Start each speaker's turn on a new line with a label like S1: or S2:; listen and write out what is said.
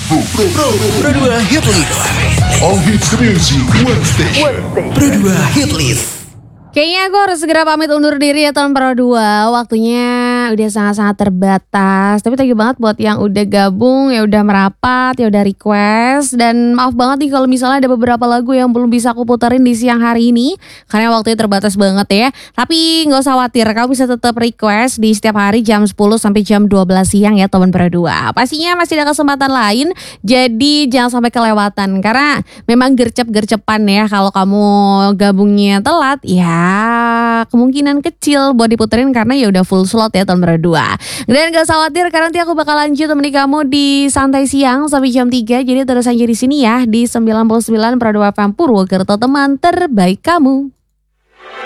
S1: Pro 2 Hit List.
S2: All hits music, one station.
S1: Pro 2 Hit List.
S3: Kayaknya aku harus segera pamit undur diri ya tahun Pro 2. Waktunya udah sangat-sangat terbatas. Tapi thank you banget buat yang udah gabung, ya udah merapat, ya udah request. Dan maaf banget nih kalau misalnya ada beberapa lagu yang belum bisa aku puterin di siang hari ini, karena waktunya terbatas banget ya. Tapi gak usah khawatir, kamu bisa tetap request di setiap hari jam 10 sampai jam 12 siang ya tahun Pro 2. Pastinya masih ada kesempatan lain, jadi jangan sampai kelewatan. Karena memang gercep-gercepan ya kalau kamu gabungnya telat, ya kemungkinan kecil buat diputerin karena ya udah full slot ya tahun Pro 2. Dan gak usah khawatir karena nanti aku bakal lanjut temani kamu di santai siang sampai jam 3. Jadi terus aja di sini ya di 99 Pro 2 FM Purwokerto, teman terbaik kamu.